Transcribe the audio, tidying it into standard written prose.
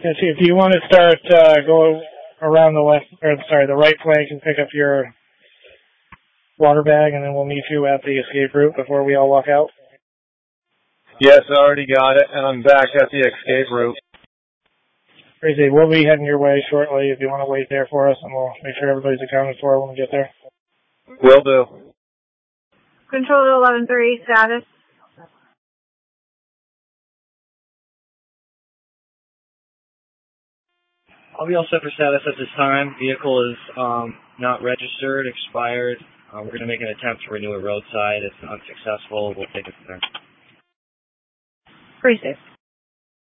And see, if you want to start, go around the right flank and pick up your water bag, and then we'll meet you at the escape route before we all walk out. Yes, I already got it, and I'm back at the escape route. Crazy. We'll be heading your way shortly if you want to wait there for us, and we'll make sure everybody's accounted for when we get there. Will do. Control to 11-3, status. I'll be all set for status at this time. Vehicle is not registered, expired. We're going to make an attempt to renew it roadside. If unsuccessful, we'll take it from there. Pretty safe.